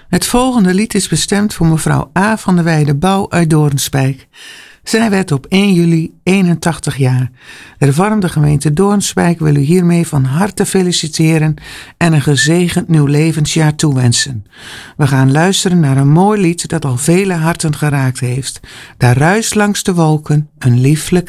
Het volgende lied is bestemd voor mevrouw A. van der Weijden-Bouw uit Doornspijk. Zij werd op 1 juli 81 jaar. De hervormde gemeente Doornspijk wil u hiermee van harte feliciteren en een gezegend nieuw levensjaar toewensen. We gaan luisteren naar een mooi lied dat al vele harten geraakt heeft. Daar ruist langs de wolken een lieflijk